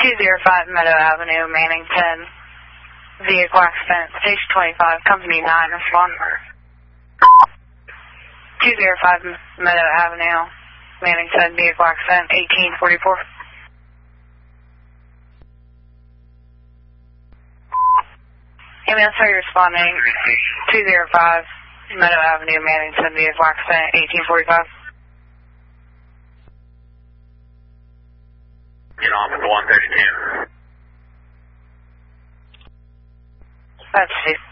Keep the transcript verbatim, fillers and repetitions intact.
two zero five Meadow Avenue, Mannington. Vehicle accident, station twenty-five, company nine, respond. two zero five Meadow Avenue, Mannington, vehicle accident, eighteen forty-four. Ambulance, are you responding? two zero five Meadow Avenue, Mannington, vehicle accident, eighteen forty-five. Get off at the one thirty-two. That's safe.